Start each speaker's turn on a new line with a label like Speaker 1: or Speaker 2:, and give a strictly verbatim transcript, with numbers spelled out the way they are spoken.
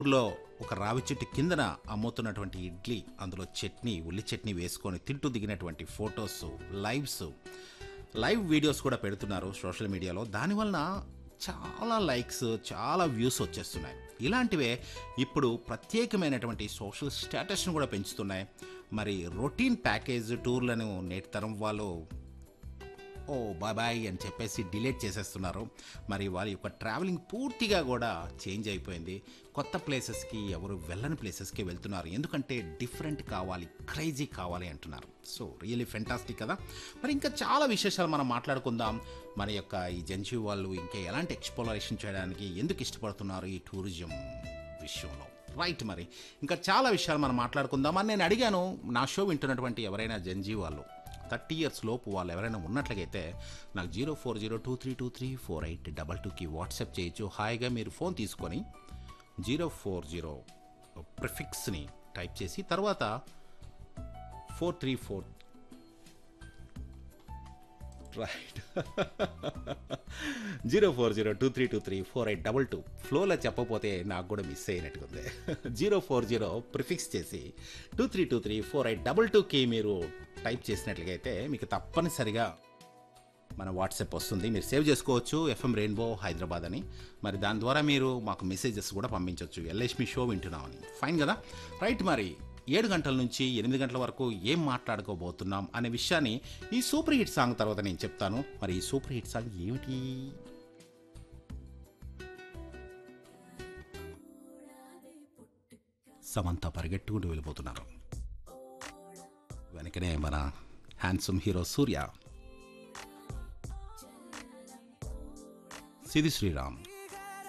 Speaker 1: ఊర్లో ఒక రావి చెట్టు కిందన అమ్ముతున్నటువంటి ఇడ్లీ, అందులో చట్నీ, ఉల్లి చట్నీ వేసుకొని తింటూ దిగినటువంటి ఫొటోస్, లైవ్స్, లైవ్ వీడియోస్ కూడా పెడుతున్నారు సోషల్ మీడియాలో. దానివలన చాలా లైక్స్, చాలా వ్యూస్ వచ్చేస్తున్నాయి. ఇలాంటివే ఇప్పుడు ప్రత్యేకమైనటువంటి సోషల్ స్టేటస్ను కూడా పెంచుతున్నాయి. మరి రొటీన్ ప్యాకేజ్ టూర్లను నేటి తరం వాళ్ళు ఓ బాయ్ బాయ్ అని చెప్పేసి డిలీట్ చేసేస్తున్నారు. మరి వారి యొక్క ట్రావెలింగ్ పూర్తిగా కూడా చేంజ్ అయిపోయింది. కొత్త ప్లేసెస్కి, ఎవరు వెళ్ళని ప్లేసెస్కి వెళ్తున్నారు. ఎందుకంటే డిఫరెంట్ కావాలి, క్రేజీ కావాలి అంటున్నారు. సో రియల్లీ ఫెంటాస్టిక్ కదా. మరి ఇంకా చాలా విశేషాలు మనం మాట్లాడుకుందాం. మన యొక్క ఈ జెన్జీ వాళ్ళు ఇంకా ఎలాంటి ఎక్స్ప్లోరేషన్ చేయడానికి ఎందుకు ఇష్టపడుతున్నారు ఈ టూరిజం విషయంలో, రైట్. మరి ఇంకా చాలా విషయాలు మనం మాట్లాడుకుందాం అని నేను అడిగాను. నా షో వింటున్నటువంటి ఎవరైనా జెన్జీ వాళ్ళు థర్టీ ఇయర్స్ లోపు వాళ్ళు ఎవరైనా ఉన్నట్లయితే నాకు zero four zero two three two three four eight double టూకి వాట్సాప్ చేయొచ్చు. హాయిగా మీరు ఫోన్ తీసుకొని జీరో ఫోర్ జీరో ప్రిఫిక్స్ని టైప్ చేసి తర్వాత four three four right zero four zero two three two three four eight double two ఫ్లోలో చెప్పకపోతే నాకు కూడా మిస్ అయినట్టుగా ఉంది. జీరో ఫోర్ జీరో ప్రిఫిక్స్ చేసి two three two three four eight double టూకి మీరు టైప్ చేసినట్లయితే మీకు తప్పనిసరిగా మన వాట్సాప్ వస్తుంది. మీరు సేవ్ చేసుకోవచ్చు ఎఫ్ఎం రెయిన్బో హైదరాబాద్ అని. మరి దాని ద్వారా మీరు మాకు మెసేజెస్ కూడా పంపించవచ్చు, ఎల్ఐష్మి షో వింటున్నామని. ఫైన్ కదా, రైట్. మరి ఏడు గంటల నుంచి ఎనిమిది గంటల వరకు ఏం మాట్లాడుకోబోతున్నాం అనే విషయాన్ని ఈ సూపర్ హిట్ సాంగ్ తర్వాత నేను చెప్తాను. మరి ఈ సూపర్ హిట్ సాంగ్ ఏమిటి? సమంత పరిగెట్టుకుంటూ వెళ్ళిపోతున్నారు. వెనకనే మన హ్యాండ్సమ్ హీరో సూర్య, సిది శ్రీరామ్